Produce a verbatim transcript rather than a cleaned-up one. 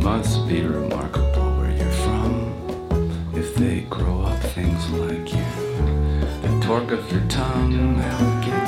must be remarkable where you're from. If they grow up things like you, the torque of your tongue they'll get.